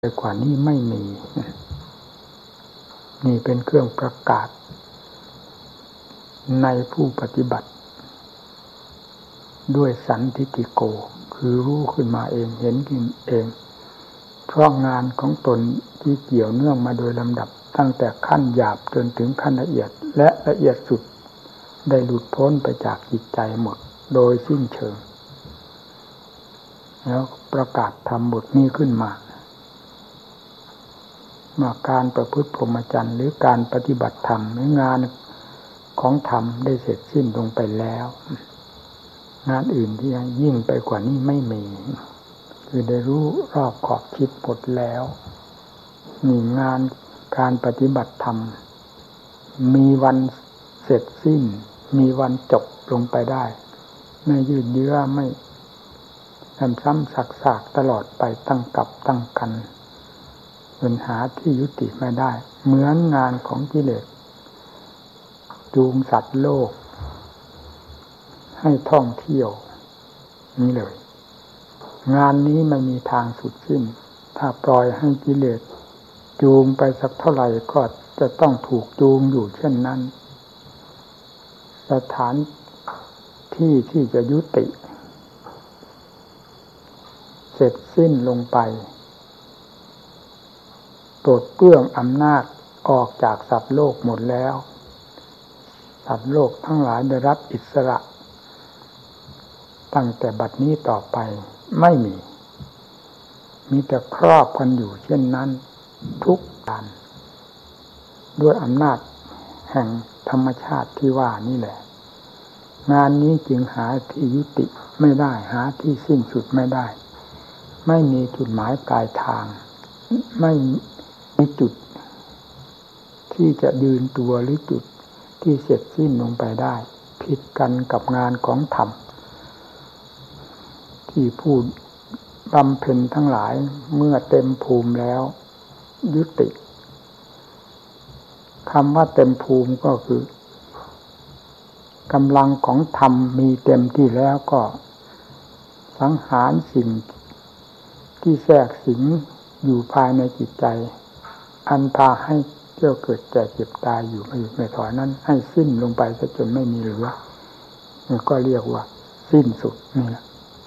ไปกว่านี้ไม่มีนี่เป็นเครื่องประกาศในผู้ปฏิบัติด้วยสันทิฏฐิโกคือรู้ขึ้นมาเองเห็นขึ้นเองเพราะงานของตนที่เกี่ยวเนื่องมาโดยลำดับตั้งแต่ขั้นหยาบจนถึงขั้นละเอียดและละเอียดสุดได้หลุดพ้นไปจากจิตใจหมดโดยสิ้นเชิงแล้วประกาศทำบทนี้ขึ้นมาการประพฤติพรหมจรรย์หรือการปฏิบัติธรรมหรืองานของธรรมได้เสร็จสิ้นลงไปแล้วงานอื่นที่ยิ่งไปกว่านี้ไม่มีคือได้รู้รอบขอบคิดหมดแล้วนี่งานการปฏิบัติธรรมมีวันเสร็จสิ้นมีวันจบลงไปได้ไม่ยืดเยื้อไม่ซ้ำๆซากๆตลอดไปตั้งกับตั้งกันจนหาที่ยุติไม่ได้เหมือนงานของกิเลสจูงสัตว์โลกให้ท่องเที่ยวนี้เลยงานนี้ไม่มีทางสุดสิ้นถ้าปล่อยให้กิเลสจูงไปสักเท่าไหร่ก็จะต้องถูกจูงอยู่เช่นนั้นสถานที่ที่จะยุติเสร็จสิ้นลงไปปลดเปลื้องอำนาจออกจากสัตว์โลกหมดแล้วสัตว์โลกทั้งหลายได้รับอิสระตั้งแต่บัดนี้ต่อไปไม่มีแต่ครอบกันอยู่เช่นนั้นทุกการด้วยอำนาจแห่งธรรมชาติที่ว่านี่แหละงานนี้จึงหาที่ยุติไม่ได้หาที่สิ้นสุดไม่ได้ไม่มีจุดหมายปลายทางไม่มีจุดที่จะยืนตัวหรือจุดที่เสร็จสิ้นลงไปได้ผิดกันกับงานของธรรมที่ผู้บำเพ็ญทั้งหลายเมื่อเต็มภูมิแล้วยุติคำว่าเต็มภูมิก็คือกำลังของธรรมมีเต็มที่แล้วก็สังหารสิ่งที่แทรกสิงอยู่ภายในจิตใจอันพาให้เที่ยวเกิดแก่เจ็บตายอยู่ไม่ถอยนั้นให้สิ้นลงไปซะจนไม่มีเหลือก็เรียกว่าสิ้นสุดนี่แหละ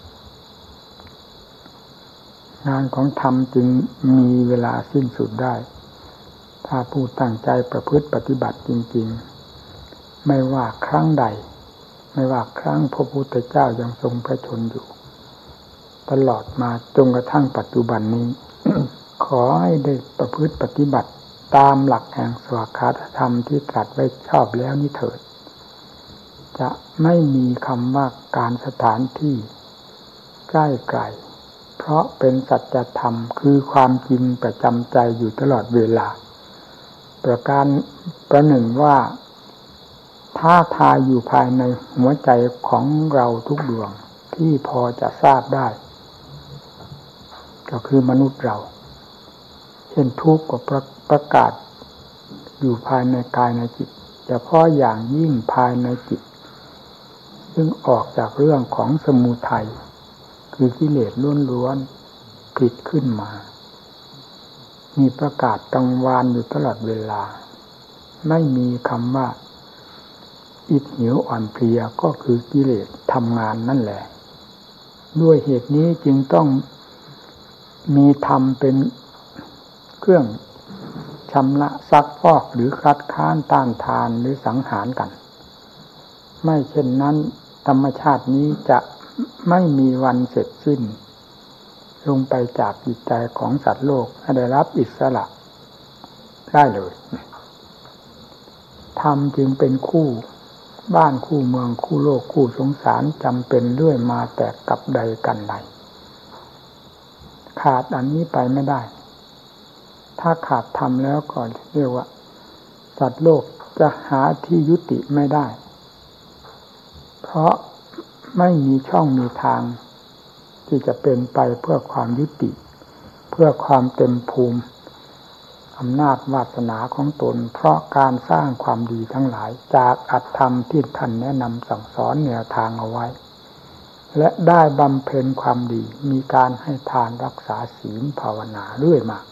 งานของธรรมจึงมีเวลาสิ้นสุดได้ถ้าผู้ตั้งใจประพฤติปฏิบัติจริงๆไม่ว่าครั้งใดไม่ว่าครั้งพระพุทธเจ้ายังทรงพระชนอยู่ตลอดมาจนกระทั่งปัจจุบันนี้ ขอให้ได้ประพฤติปฏิบัติตามหลักแห่งสวากขาตธรรมที่ตรัสไว้ชอบแล้วนี้เถิดจะไม่มีคำว่าการสถานที่ใกล้ไกลเพราะเป็นสัจธรรมคือความจริงประจำใจอยู่ตลอดเวลาประการประหนึ่งว่าท้าทายอยู่ภายในหัวใจของเราทุกดวงที่พอจะทราบได้ก็คือมนุษย์เราเช่นทุกข์ก็ประกาศอยู่ภายในกายในจิตเฉพาะอย่างยิ่งภายในจิตซึ่งออกจากเรื่องของสมุทัยคือกิเลสล้วนๆผลิตขึ้นมามีประกาศกังวานอยู่ตลอดเวลาไม่มีคำว่าอิดหิวอ่อนเพลียก็คือกิเลสทำงานนั่นแหละด้วยเหตุนี้จึงต้องมีธรรมเป็นเครื่องชำระซักฟอกหรือคัดค้านต้านทานหรือสังหารกันไม่เช่นนั้นธรรมชาตินี้จะไม่มีวันเสร็จสิ้นลงไปจากจิตใจของสัตว์โลกให้ได้รับอิสระได้เลยธรรมจึงเป็นคู่บ้านคู่เมืองคู่โลกคู่สงสารจำเป็นเรื่อยมาแต่กับใดกันใดขาดอันนี้ไปไม่ได้ถ้าขาดธรรมแล้วก็เรียกว่าสัตว์โลกจะหาที่ยุติไม่ได้เพราะไม่มีช่องมีทางที่จะเป็นไปเพื่อความยุติเพื่อความเต็มภูมิอำนาจวาสนาของตนเพราะการสร้างความดีทั้งหลายจากอัตธรรมที่ท่านแนะนำสั่งสอนแนวทางเอาไว้และได้บำเพ็ญความดีมีการให้ทานรักษาศีลภาวนาเรื่อยมา